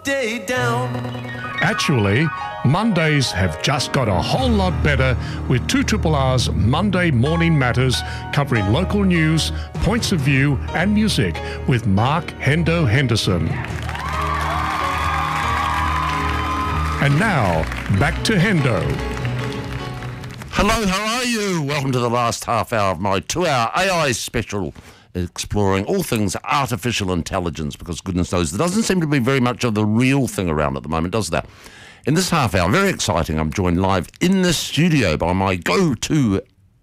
day down. Actually, Mondays have just got a whole lot better with 2RR's Monday Morning Matters, covering local news, points of view and music with Mark Hendo Henderson. And now, back to Hendo. Hello, how are you? Welcome to the last half hour of my 2-hour AI special, exploring all things artificial intelligence, because goodness knows there doesn't seem to be very much of the real thing around at the moment, does there? In this half hour, very exciting, I'm joined live in the studio by my go-to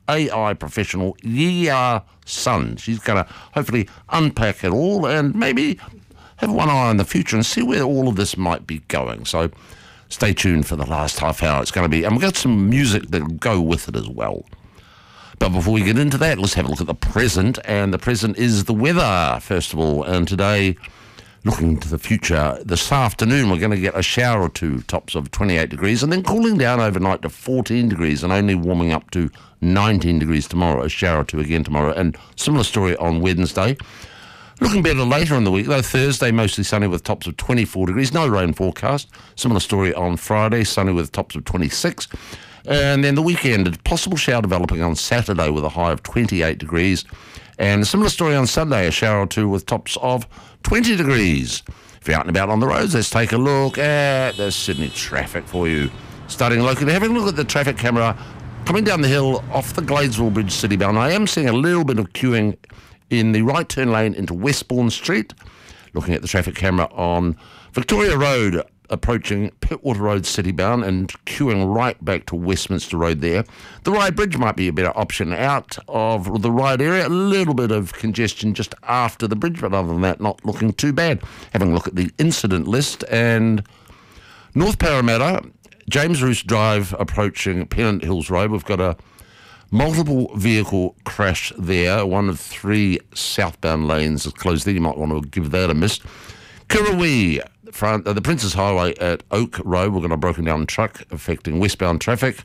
AI professional, Yia Sun. She's going to hopefully unpack it all and maybe have one eye on the future and see where all of this might be going. So stay tuned for the last half hour. It's going to be, and we've got some music that'll go with it as well. But before we get into that, let's have a look at the present, and the present is the weather, first of all. And today, looking to the future, this afternoon we're going to get a shower or two, tops of 28 degrees, and then cooling down overnight to 14 degrees and only warming up to 19 degrees tomorrow, a shower or two again tomorrow, and similar story on Wednesday. Looking better later in the week, though. Thursday, mostly sunny with tops of 24 degrees, no rain forecast. Similar story on Friday, sunny with tops of 26. And then the weekend, a possible shower developing on Saturday with a high of 28 degrees. And a similar story on Sunday, a shower or two with tops of 20 degrees. If you're out and about on the roads, let's take a look at the Sydney traffic for you. Starting locally, having a look at the traffic camera coming down the hill off the Gladesville Bridge City bound. I am seeing a little bit of queuing in the right turn lane into Westbourne Street. Looking at the traffic camera on Victoria Road, approaching Pittwater Road City bound and queuing right back to Westminster Road there. The Ryde Bridge might be a better option out of the Ryde area. A little bit of congestion just after the bridge, but other than that, not looking too bad. Having a look at the incident list, and North Parramatta, James Roos Drive approaching Pennant Hills Road, we've got a multiple vehicle crash there. One of 3 southbound lanes is closed there. You might want to give that a miss. Kirrawee, the Princes Highway at Oak Road, we've got a broken down truck affecting westbound traffic.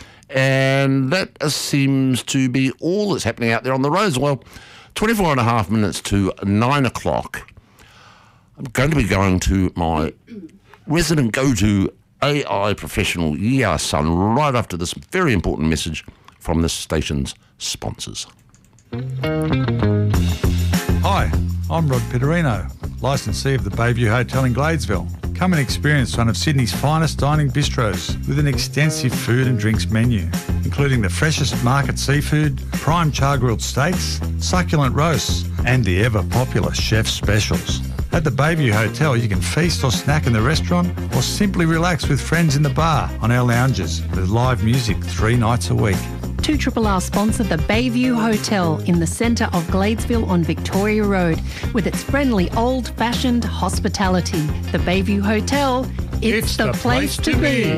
And that seems to be all that's happening out there on the roads. Well, 24 and a half minutes to 9 o'clock. I'm going to be going to my resident go-to AI professional, Yia Sun, right after this very important message from this station's sponsors. Hi, I'm Rod Pitterino, licensee of the Bayview Hotel in Gladesville. Come and experience one of Sydney's finest dining bistros with an extensive food and drinks menu, including the freshest market seafood, prime char-grilled steaks, succulent roasts, and the ever-popular chef specials. At the Bayview Hotel, you can feast or snack in the restaurant or simply relax with friends in the bar on our lounges with live music 3 nights a week. 2RRR sponsor the Bayview Hotel in the centre of Gladesville on Victoria Road with its friendly old-fashioned hospitality. The Bayview Hotel, it's the place to be.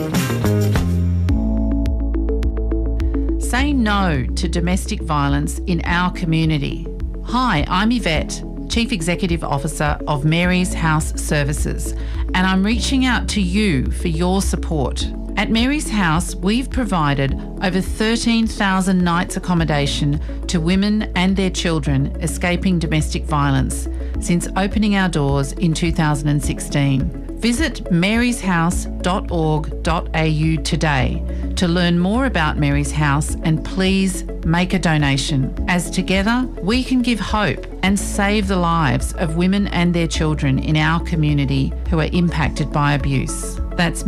Say no to domestic violence in our community. Hi, I'm Yvette, Chief Executive Officer of Mary's House Services, and I'm reaching out to you for your support. At Mary's House, we've provided over 13,000 nights accommodation to women and their children escaping domestic violence since opening our doors in 2016. Visit maryshouse.org.au today to learn more about Mary's House, and please make a donation, as together we can give hope and save the lives of women and their children in our community who are impacted by abuse. That's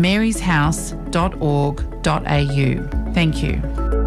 maryshouse.org.au. Thank you.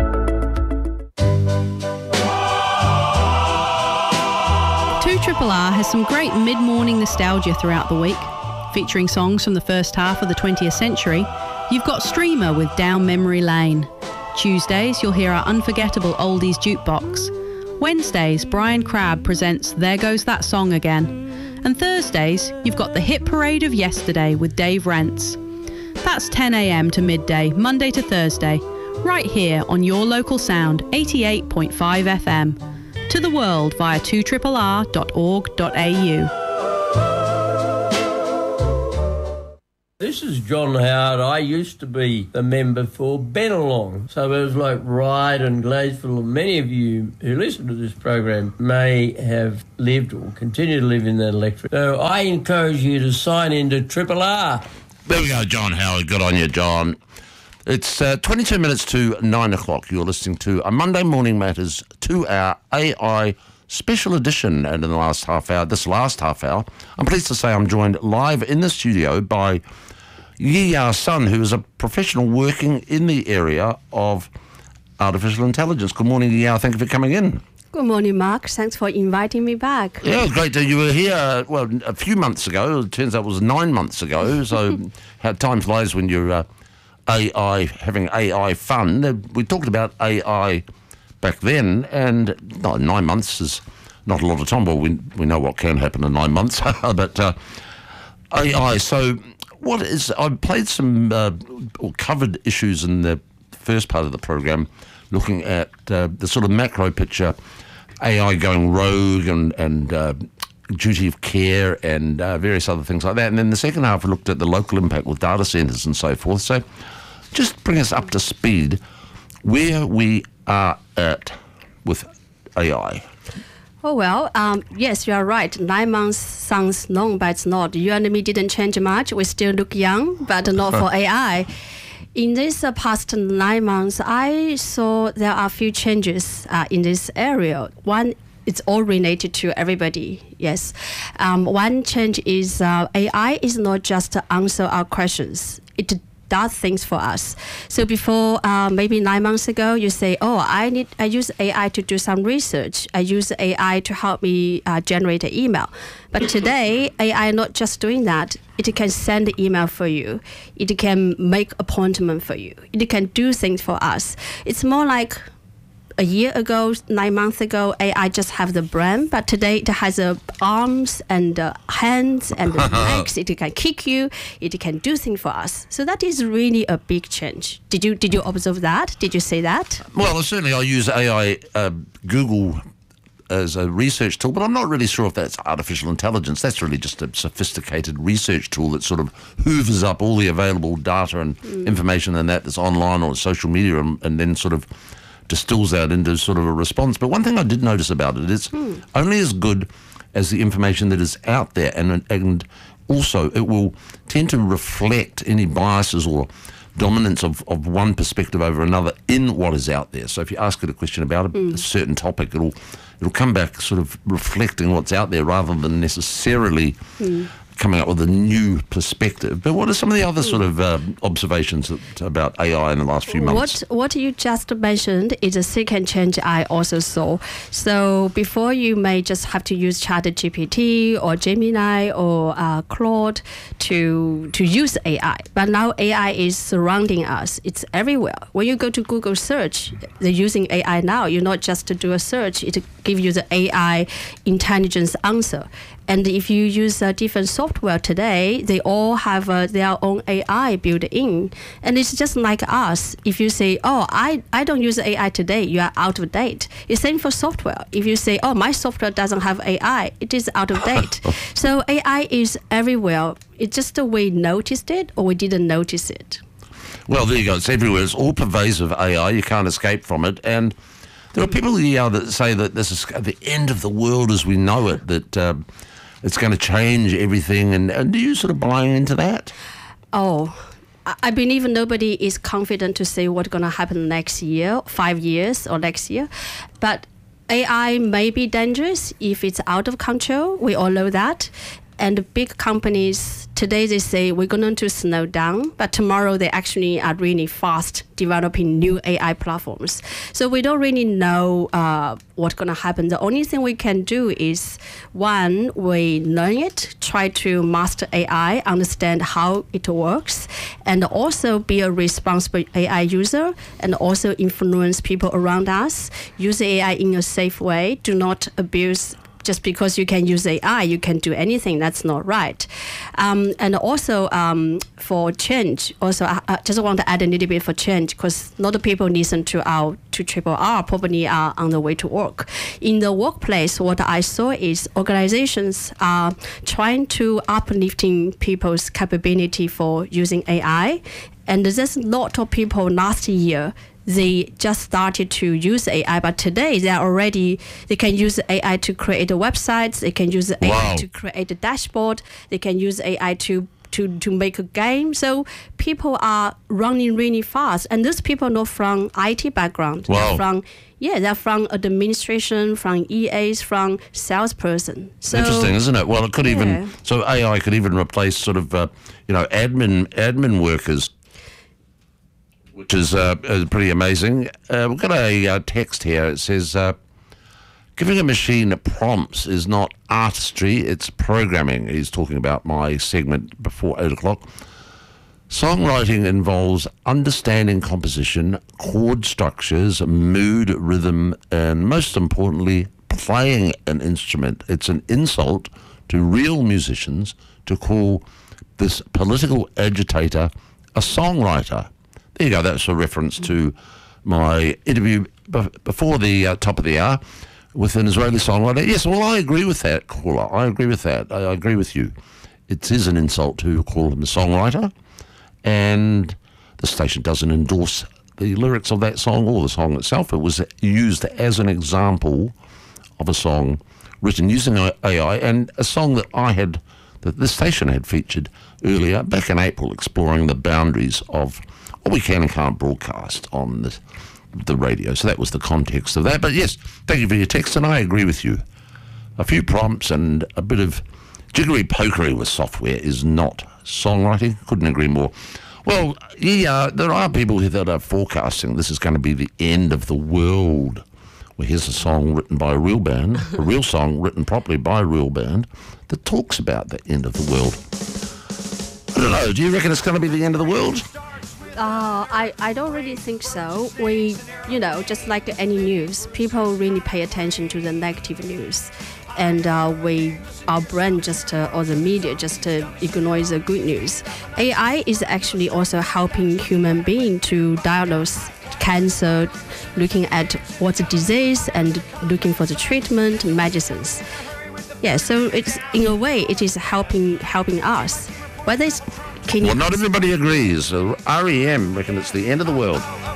RRR has some great mid-morning nostalgia throughout the week. Featuring songs from the first half of the 20th century, you've got Streamer with Down Memory Lane. Tuesdays, you'll hear our unforgettable oldies jukebox. Wednesdays, Brian Crabb presents There Goes That Song Again. And Thursdays, you've got the hit parade of yesterday with Dave Rents. That's 10 a.m. to midday, Monday to Thursday, right here on your local sound, 88.5 FM. To the world via 2RRR.org.au. This is John Howard. I used to be a member for Bennelong. So it was like Ryde and Gladesville, and many of you who listen to this program may have lived or continue to live in that electorate. So I encourage you to sign into Triple R. There we go, John Howard. Good on you, John. It's 22 minutes to 9 o'clock. You're listening to a Monday Morning Matters 2-hour AI special edition. And in the last half hour, I'm pleased to say I'm joined live in the studio by Yi-Ya Sun, who is a professional working in the area of artificial intelligence. Good morning, Yi-Ya. Thank you for coming in. Good morning, Mark. Thanks for inviting me back. Yeah, great. You were here, a few months ago. It turns out it was 9 months ago. So how time flies when you're having AI fun. We talked about AI back then, and 9 months is not a lot of time. Well, we know what can happen in 9 months, but AI. So I played some or covered issues in the first part of the program, looking at the sort of macro picture, AI going rogue and duty of care and various other things like that. And then the second half, we looked at the local impact with data centres and so forth. So just bring us up to speed where we are at with AI. Oh, well, yes, you are right. 9 months sounds long, but it's not. You and me didn't change much. We still look young, but not for AI. In this past 9 months, I saw there are a few changes in this area. One, it's all related to everybody, yes. One change is AI is not just to answer our questions. It does things for us. So before, maybe 9 months ago, you say, I use AI to do some research. I use AI to help me generate an email. But today, AI not just doing that. It can send the email for you. It can make appointment for you. It can do things for us. It's more like a year ago, 9 months ago, AI just have the brain, but today it has arms and hands and legs. It can kick you. It can do things for us. So that is really a big change. Did you observe that? Did you say that? Well, certainly I use AI, Google as a research tool, but I'm not really sure if that's artificial intelligence. That's really just a sophisticated research tool that sort of hoovers up all the available data and information and that's online or social media and then sort of distills that into sort of a response. But one thing I did notice about it, it's only as good as the information that is out there, and also it will tend to reflect any biases or dominance of one perspective over another in what is out there. So if you ask it a question about a certain topic, it'll come back sort of reflecting what's out there rather than necessarily coming up with a new perspective. But what are some of the other sort of observations about AI in the last few months? What you just mentioned is a second change I also saw. So before, you may just have to use ChatGPT or Gemini or Claude to use AI. But now AI is surrounding us. It's everywhere. When you go to Google search, they're using AI now. You not just to do a search, it gives you the AI intelligence answer. And if you use different software today, they all have their own AI built in. And it's just like us. If you say, I don't use AI today, you are out of date. It's same for software. If you say, my software doesn't have AI, it is out of date. So AI is everywhere. It's just we noticed it or we didn't notice it. Well, there you go. It's everywhere. It's all pervasive AI. You can't escape from it. And there are people here that say that this is the end of the world as we know it, that it's going to change everything. And do you sort of buy into that? I believe nobody is confident to say what's going to happen next year, 5 years or next year. But AI may be dangerous if it's out of control. We all know that. And big companies, today they say we're going to slow down, but tomorrow they actually are really fast developing new AI platforms. So we don't really know what's going to happen. The only thing we can do is, one, we learn it, try to master AI, understand how it works, and also be a responsible AI user, and also influence people around us. Use AI in a safe way. Do not abuse just because you can use AI, you can do anything. That's not right. And also for change, also I just want to add a little bit for change, because not the people listen to our RRR probably are on the way to work. In the workplace, what I saw is organizations are trying to uplifting people's capability for using AI. And there's a lot of people last year, they just started to use AI, but today they can use AI to create websites, they can use AI to create a dashboard, they can use AI to make a game. So people are running really fast, and those people are not from IT background. Wow. They're from administration, from EAs, from salesperson. So, interesting, isn't it? Well, it could even AI could even replace sort of admin workers, which is pretty amazing. We've got a text here. It says, giving a machine prompts is not artistry, it's programming. He's talking about my segment before 8 o'clock. Songwriting involves understanding composition, chord structures, mood, rhythm, and most importantly, playing an instrument. It's an insult to real musicians to call this political agitator a songwriter. There you go. That's a reference to my interview before the top of the hour with an Israeli songwriter. Yes, well, I agree with that, caller. I agree with that. I agree with you. It is an insult to call him a songwriter, and the station doesn't endorse the lyrics of that song or the song itself. It was used as an example of a song written using AI, and a song that this station had featured earlier back in April, exploring the boundaries of what we can and can't broadcast on the radio. So that was the context of that. But yes, thank you for your text, and I agree with you. A few prompts and a bit of jiggery pokery with software is not songwriting. Couldn't agree more. Well, yeah, there are people here that are forecasting this is going to be the end of the world. Well, here's a song written by a real band, a real song written properly by a real band that talks about the end of the world. I don't know, do you reckon it's going to be the end of the world? I don't really think so. We, just like any news, people really pay attention to the negative news. And our brain or the media just ignores the good news. AI is actually also helping human beings to diagnose cancer, looking at what's the disease and looking for the treatment, medicines. Yeah, so it's in a way it is helping us. Whether it's Well, not everybody agrees. REM reckon it's the end of the world.